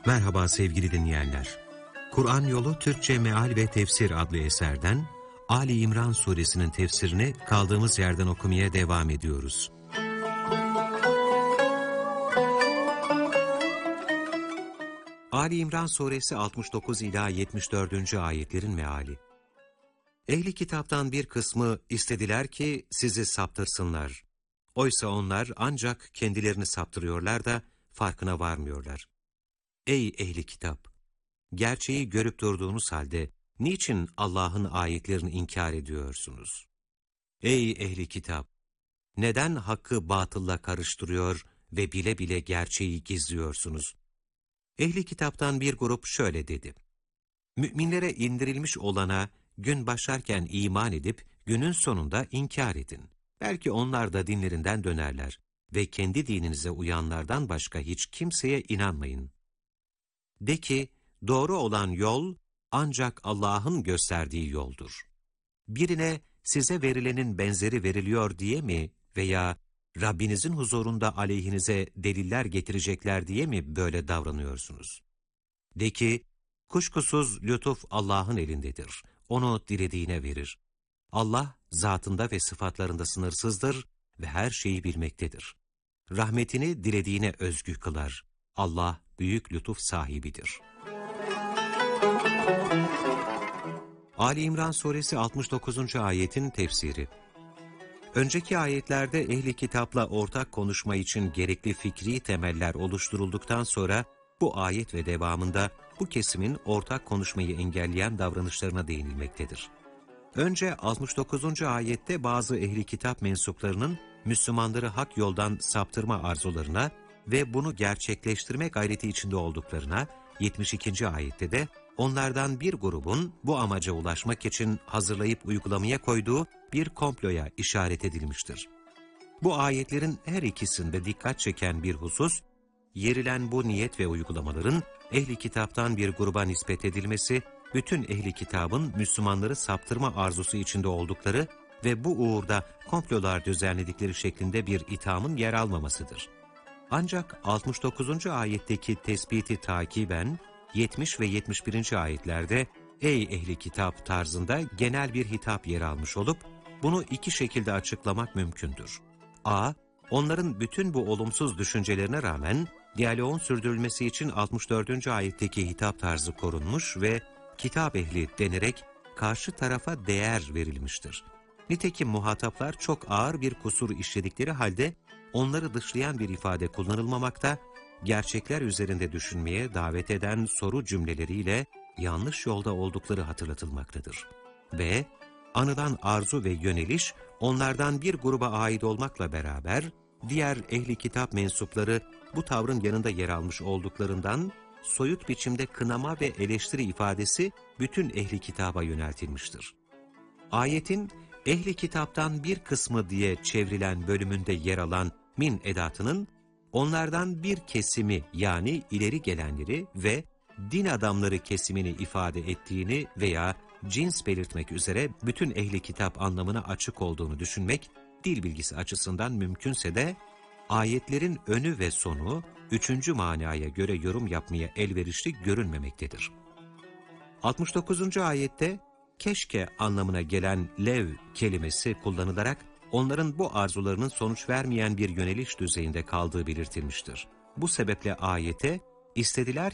Merhaba sevgili dinleyenler. Kur'an Yolu Türkçe Meal ve Tefsir adlı eserden Ali İmran suresinin tefsirini kaldığımız yerden okumaya devam ediyoruz. Ali İmran suresi 69 ila 74. ayetlerin meali. Ehli kitaptan bir kısmı istediler ki sizi saptırsınlar. Oysa onlar ancak kendilerini saptırıyorlar da farkına varmıyorlar. Ey ehli kitap! Gerçeği görüp durduğunuz halde niçin Allah'ın ayetlerini inkar ediyorsunuz? Ey ehli kitap! Neden hakkı batılla karıştırıyor ve bile bile gerçeği gizliyorsunuz? Ehli kitaptan bir grup şöyle dedi. Müminlere indirilmiş olana gün başlarken iman edip günün sonunda inkar edin. Belki onlar da dinlerinden dönerler ve kendi dininize uyanlardan başka hiç kimseye inanmayın. De ki, doğru olan yol ancak Allah'ın gösterdiği yoldur. Birine size verilenin benzeri veriliyor diye mi veya Rabbinizin huzurunda aleyhinize deliller getirecekler diye mi böyle davranıyorsunuz? De ki, kuşkusuz lütuf Allah'ın elindedir. Onu dilediğine verir. Allah zatında ve sıfatlarında sınırsızdır ve her şeyi bilmektedir. Rahmetini dilediğine özgü kılar. Allah büyük lütuf sahibidir. Ali İmran suresi 69. ayetin tefsiri. Önceki ayetlerde ehli kitapla ortak konuşma için gerekli fikri temeller oluşturulduktan sonra bu ayet ve devamında bu kesimin ortak konuşmayı engelleyen davranışlarına değinilmektedir. Önce 69. ayette bazı ehli kitap mensuplarının Müslümanları hak yoldan saptırma arzularına ve bunu gerçekleştirme gayreti içinde olduklarına, 72. ayette de onlardan bir grubun bu amaca ulaşmak için hazırlayıp uygulamaya koyduğu bir komploya işaret edilmiştir. Bu ayetlerin her ikisinde dikkat çeken bir husus, yerilen bu niyet ve uygulamaların ehli kitaptan bir gruba nispet edilmesi, bütün ehli kitabın Müslümanları saptırma arzusu içinde oldukları ve bu uğurda komplolar düzenledikleri şeklinde bir ithamın yer almamasıdır. Ancak 69. ayetteki tespiti takiben 70 ve 71. ayetlerde ey ehli kitap tarzında genel bir hitap yer almış olup bunu iki şekilde açıklamak mümkündür. A. Onların bütün bu olumsuz düşüncelerine rağmen diyaloğun sürdürülmesi için 64. ayetteki hitap tarzı korunmuş ve kitap ehli denerek karşı tarafa değer verilmiştir. Nitekim muhataplar çok ağır bir kusur işledikleri halde onları dışlayan bir ifade kullanılmamakta, gerçekler üzerinde düşünmeye davet eden soru cümleleriyle yanlış yolda oldukları hatırlatılmaktadır. B. Anılan arzu ve yöneliş onlardan bir gruba ait olmakla beraber, diğer ehli kitap mensupları bu tavrın yanında yer almış olduklarından, soyut biçimde kınama ve eleştiri ifadesi bütün ehli kitaba yöneltilmiştir. Ayetin ehli kitaptan bir kısmı diye çevrilen bölümünde yer alan min edatının, onlardan bir kesimi yani ileri gelenleri ve din adamları kesimini ifade ettiğini veya cins belirtmek üzere bütün ehli kitap anlamına açık olduğunu düşünmek, dil bilgisi açısından mümkünse de, ayetlerin önü ve sonu, üçüncü manaya göre yorum yapmaya elverişli görünmemektedir. 69. ayette, keşke anlamına gelen lev kelimesi kullanılarak, onların bu arzularının sonuç vermeyen bir yöneliş düzeyinde kaldığı belirtilmiştir. Bu sebeple ayete, istediler